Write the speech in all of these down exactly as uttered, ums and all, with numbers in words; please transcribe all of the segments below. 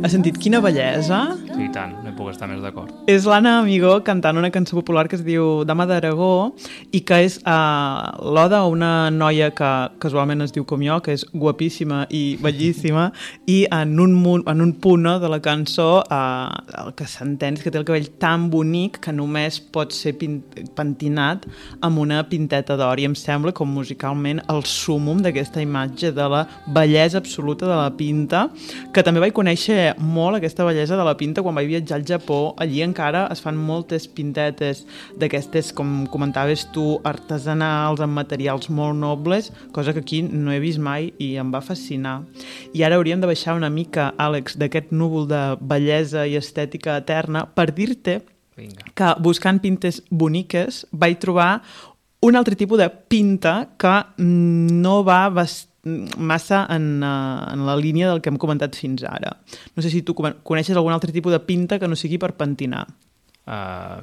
Has sentit quina bellesa? Sí, i tant, no hi puc estar més d'acord. És l'Anna Amigó cantant una cançó popular que es diu Dama d'Aragó i que és uh, l'oda a una noia que casualment es diu com jo, que és guapíssima i bellíssima, i en un, en un punt no, de la cançó uh, el que s'entén és que té el cabell tan bonic que només pot ser pentinat amb una pinteta d'or, i em sembla com musicalment el súmum d'aquesta imatge de la bellesa absoluta de la pinta, que també vaig conèixer molt aquesta bellesa de la pinta quan vaig viatjar al Japó. Allí encara es fan moltes pintetes d'aquestes, com comentaves tu, artesanals, amb materials molt nobles, cosa que aquí no he vist mai i em va fascinar. I ara hauríem de baixar una mica, Àlex, d'aquest núvol de bellesa i estètica eterna per dir-te Vinga. que buscant pintes boniques vaig trobar un altre tipus de pinta que no va bastant massa en, uh, en la línia del que hem comentat fins ara. No sé si tu coneixes algun altre tipus de pinta que no sigui per pentinar. Uh,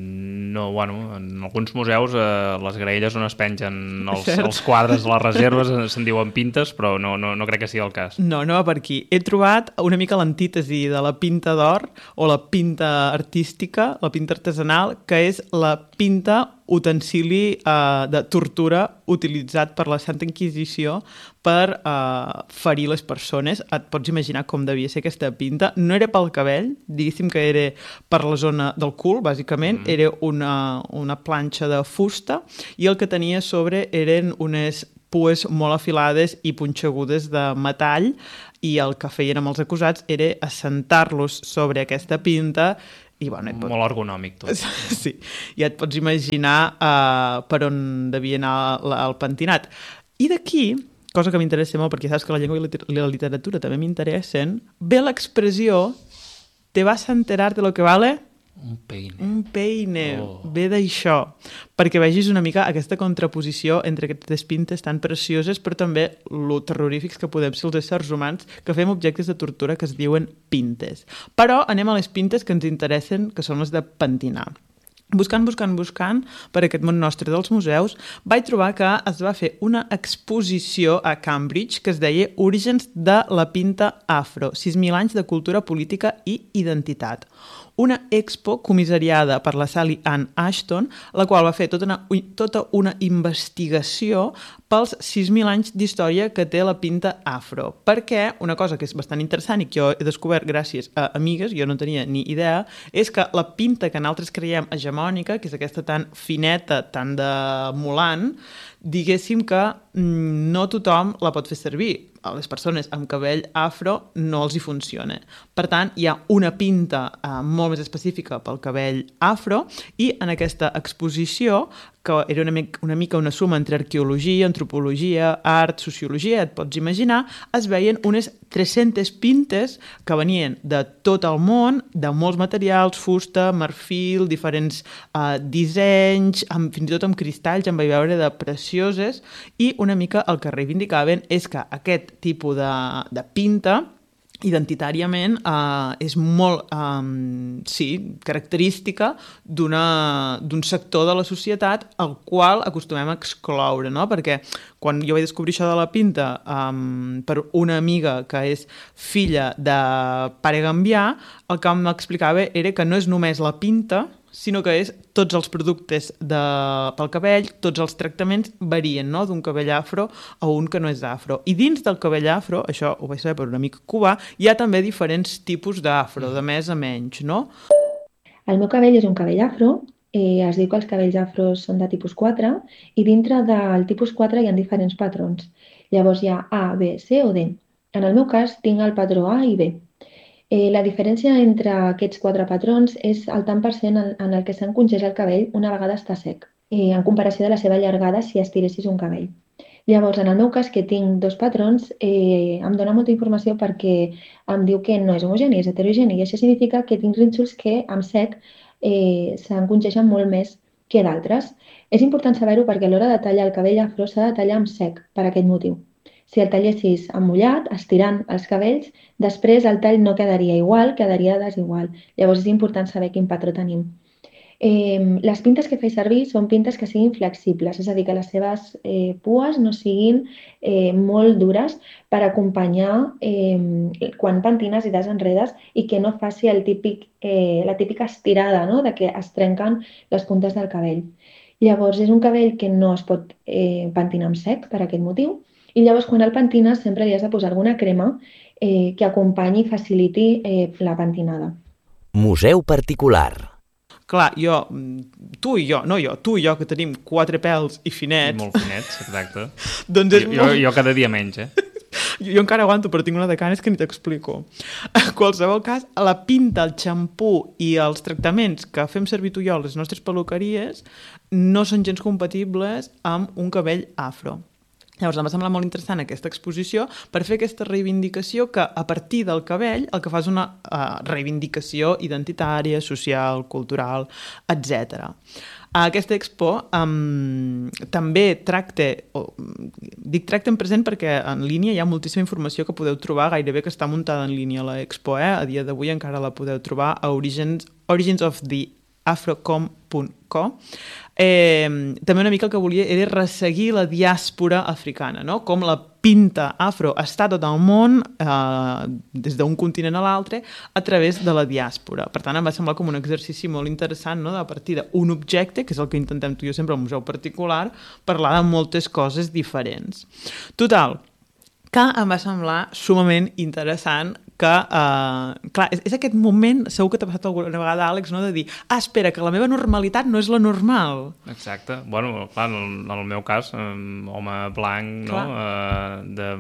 no, bueno, en alguns museus uh, les graelles on es pengen els, els quadres de les reserves se'n diuen pintes, però no, no, no crec que sigui el cas. No, no va per aquí. He trobat una mica l'antítesi de la pinta d'or o la pinta artística, la pinta artesanal, que és la pinta utensili uh, de tortura utilitzat per la Santa Inquisició per uh, ferir les persones. Et pots imaginar com devia ser aquesta pinta. No era pel cabell, diguéssim que era per la zona del cul, bàsicament. Mm. Era una, una planxa de fusta i el que tenia a sobre eren unes pues molt afilades i punxegudes de metall, i el que feien amb els acusats era assentar-los sobre aquesta pinta. I, bueno, pot... Molt ergonòmic tot. Sí, ja et pots imaginar uh, per on devia anar el, el pentinat. I d'aquí, cosa que m'interessa molt, perquè saps que la llengua i la literatura també m'interessen, ve l'expressió «te vas a enterar de lo que vale?» Un peine. Un peine, oh. Ve d'això, perquè vegis una mica aquesta contraposició entre aquestes pintes tan precioses, però també lo terrorífics que podem ser els éssers humans que fem objectes de tortura que es diuen pintes. Però anem a les pintes que ens interessen, que són les de pentinar. Buscant, buscant, buscant per aquest món nostre dels museus, vaig trobar que es va fer una exposició a Cambridge que es deia Orígens de la pinta afro, sis mil anys de cultura política i identitat. Una expo comissariada per la Sally Ann Ashton, la qual va fer tota una, tota una investigació pels sis mil anys d'història que té la pinta afro. Perquè una cosa que és bastant interessant i que jo he descobert gràcies a amigues, jo no tenia ni idea, és que la pinta que nosaltres creiem hegemònica, que és aquesta tan fineta, tan de molant, diguéssim que no tothom la pot fer servir. A les persones amb cabell afro no els hi funciona. Per tant, hi ha una pinta eh, molt més específica pel cabell afro, i en aquesta exposició, que era una, una mica una suma entre arqueologia, antropologia, art, sociologia, et pots imaginar, es veien unes tres-centes pintes que venien de tot el món, de molts materials, fusta, marfil, diferents eh, dissenys, amb, fins i tot amb cristalls, en vaig veure de precioses, i una mica el que reivindicaven és que aquest tipus de, de pinta identitàriament eh, és molt eh, sí, característica d'un sector de la societat al qual acostumem a excloure, no? Perquè quan jo vaig descobrir això de la pinta eh, per una amiga que és filla de pare gambià, el que m'explicava era que no és només la pinta, sinó que és tots els productes de, pel cabell, tots els tractaments varien, no? D'un cabell afro a un que no és afro. I dins del cabell afro, això ho vaig saber per un amic cubà, hi ha també diferents tipus d'afro, de més a menys, no? El meu cabell és un cabell afro, eh, es diu que els cabells afros són de tipus quatre, i dintre del tipus quatre hi ha diferents patrons. Llavors hi ha A, B, C o D. En el meu cas tinc el patró A i B. Eh, la diferència entre aquests quatre patrons és el tant per cent en, en el que s'encongeix el cabell una vegada està sec, eh, en comparació de la seva llargada si estiressis un cabell. Llavors, en el meu cas, que tinc dos patrons, eh, em dona molta informació perquè em diu que no és homogeni, és heterogeni, i això significa que tinc rínxols que amb sec eh, s'encongeixen molt més que d'altres. És important saber-ho perquè a l'hora de tallar el cabell afro s'ha de tallar amb sec per aquest motiu. Si el tallessis amb mullat, estirant els cabells, després el tall no quedaria igual, quedaria desigual. Llavors és important saber quin patró tenim. Eh, les pintes que faig servir són pintes que siguin flexibles, és a dir, que les seves eh, pues no siguin eh, molt dures per acompanyar eh, quan pentines i desenredes i que no faci el típic, eh, la típica estirada, no? De que es trenquen les puntes del cabell. Llavors, és un cabell que no es pot eh, pentinar amb sec per aquest motiu i llavors quan el pentines sempre li has de posar alguna crema eh, que acompanyi i faciliti eh, la pentinada. Museu particular. Clar, jo, mm, tu i jo, no jo, tu i jo, que tenim quatre pèls i I finets, molt finets, exacte. doncs és Jo, jo, molt... jo cada dia menys, eh? Jo, jo encara aguanto, però tinc una de canes que ni t'explico. En qualsevol cas, la pinta, el xampú i els tractaments que fem servir tu i jo a les nostres peluqueries no són gens compatibles amb un cabell afro. Llavors em va semblar molt interessant aquesta exposició per fer aquesta reivindicació que a partir del cabell el que fa és una uh, reivindicació identitària, social, cultural, etcètera. Aquesta expo um, també tracta, o, dic tracta en present perquè en línia hi ha moltíssima informació que podeu trobar, gairebé que està muntada en línia la expo, eh? A dia d'avui encara la podeu trobar a origins, origins of the afrocom punt co. Eh, també una mica el que volia era resseguir la diàspora africana, no? Com la pinta afro està tot el món, eh, des d'un continent a l'altre, a través de la diàspora. Per tant, em va semblar com un exercici molt interessant, no? De partir d'un objecte, que és el que intentem tu i jo sempre al museu particular, parlar de moltes coses diferents. Total, que em va semblar sumament interessant que, uh, clar, és, és aquest moment, segur que t'ha passat alguna vegada, Àlex, no? De dir, ah, espera, que la meva normalitat no és la normal. Exacte. Bueno, clar, en el, en el meu cas, um, home blanc, no? Uh, de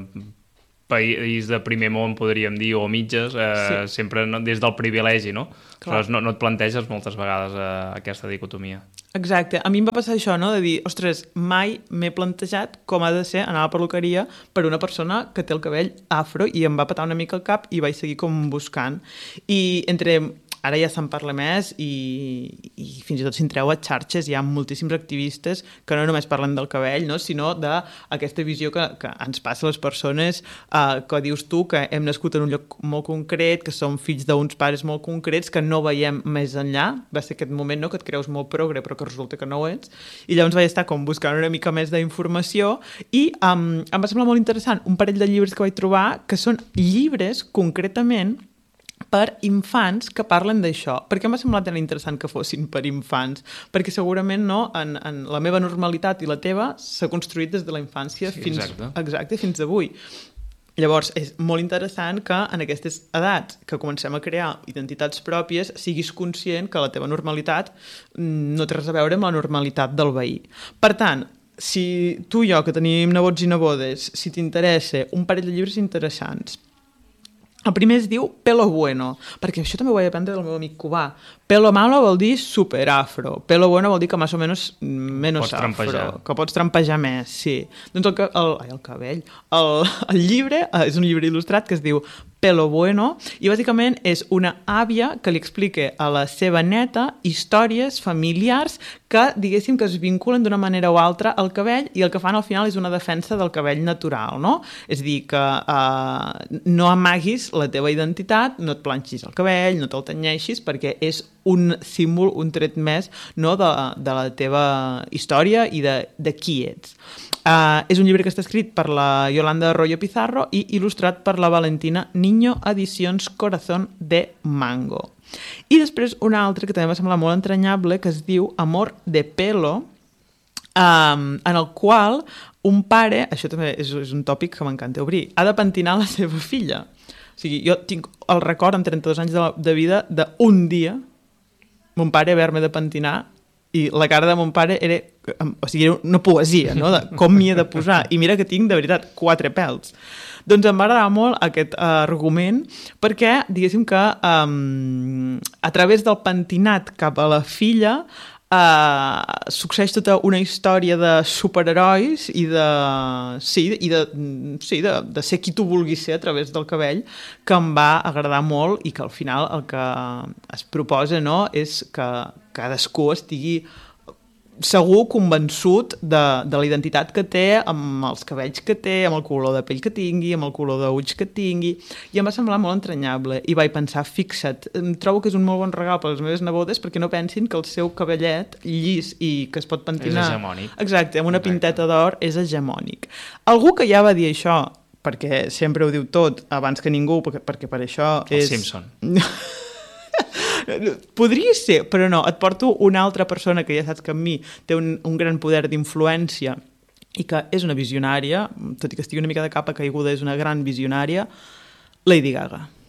país de primer món, podríem dir, o mitges, uh, sí. Sempre no, des del privilegi, no? Però no, no et planteges moltes vegades uh, aquesta dicotomia. Exacte. A mi em va passar això, no? De dir, ostres, mai m'he plantejat com ha de ser anar a la perruqueria per una persona que té el cabell afro i em va patar una mica el cap i vaig seguir com buscant. I entre... Ara ja se'n parla més i, i fins i tot si entreu a xarxes hi ha moltíssims activistes que no només parlen del cabell, no? Sinó d'aquesta visió que, que ens passa a les persones eh, que dius tu, que hem nascut en un lloc molt concret, que som fills d'uns pares molt concrets, que no veiem més enllà. Va ser aquest moment, no?, que et creus molt progre però que resulta que no ho ets. I llavors vaig estar com buscant una mica més d'informació i um, em va semblar molt interessant un parell de llibres que vaig trobar que són llibres concretament per infants que parlen d'això. Per què m'ha semblat tan interessant que fossin per infants? Perquè segurament no, en, en la meva normalitat i la teva s'ha construït des de la infància sí, fins, exacte. Exacte, fins avui. Llavors, és molt interessant que en aquestes edats que comencem a crear identitats pròpies siguis conscient que la teva normalitat no té res a veure amb la normalitat del veí. Per tant, si tu i jo, que tenim nebots i nebodes, si t'interessa un parell de llibres interessants, el primer es diu Pelo Bueno, perquè això també ho vaig aprendre del meu amic cubà. Pelo malo vol dir super afro. Pelo bueno vol dir que més o menys menos pots afro. trampejar. Que pots trampejar més, sí. Doncs el, el, ai, el cabell. El, el llibre és un llibre il·lustrat que es diu Pelo Bueno i bàsicament és una àvia que li explica a la seva neta històries familiars que, diguéssim, que es vinculen d'una manera o altra al cabell i el que fan al final és una defensa del cabell natural, no? És a dir, que eh, no amaguis la teva identitat, no et planxis el cabell, no te'l tenyeixis, perquè és un símbol, un tret més, no, de, de la teva història i de, de qui ets. Uh, és un llibre que està escrit per la Yolanda Arroyo Pizarro i il·lustrat per la Valentina Niño, edicions Corazón de Mango. I després una altra que també va semblar molt entranyable, que es diu Amor de Pelo, um, en el qual un pare, això també és, és un tòpic que m'encanta obrir, ha de pentinar la seva filla. O sigui, jo tinc el record amb trenta-dos anys de, de vida d'un dia mon pare haver-me de pentinar i la cara de mon pare era, o sigui, era una poesia, no?, de com m'hi he de posar. I mira que tinc, de veritat, quatre pèls. Doncs em va agradar molt aquest uh, argument perquè, diguéssim que um, a través del pentinat cap a la filla Uh, succeeix tota una història de superherois i de, sí, i de, sí, de, de ser qui tu vulguis ser a través del cabell, que em va agradar molt i que al final el que es proposa, no, és que cadascú estigui segur convençut de, de la identitat que té, amb els cabells que té, amb el color de pell que tingui, amb el color d'ulls que tingui, i em va semblar molt entranyable, i vaig pensar, fixa't, em trobo que és un molt bon regal per les meves nebodes perquè no pensin que el seu cabellet llis i que es pot pentinar... És hegemònic. Exacte, amb una Exacte. pinteta d'or és hegemònic. Algú que ja va dir això, perquè sempre ho diu tot abans que ningú, perquè, perquè per això El és... Simpson. Podria ser, però no, et porto una altra persona que ja saps que en mi té un, un gran poder d'influència i que és una visionària, tot i que estigui una mica de capa caiguda, és una gran visionària, Lady Gaga.